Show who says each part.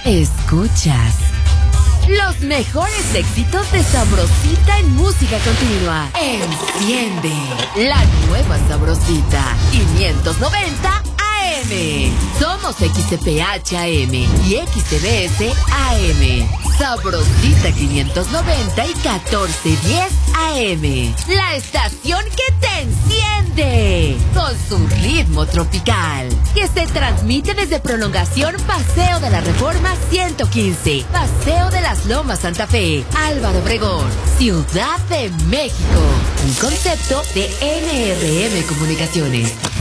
Speaker 1: Escuchas los mejores éxitos de Sabrosita en música continua. Enciende la nueva Sabrosita 590 AM. Somos XCPH AM y XTBS AM. Sabrosita 590 y 1410 AM. La estación que te enciende con su ritmo tropical, que se transmite desde Prolongación Paseo de la Reforma 115, Paseo de las Lomas Santa Fe, Álvaro Obregón, Ciudad de México. Un concepto de NRM Comunicaciones.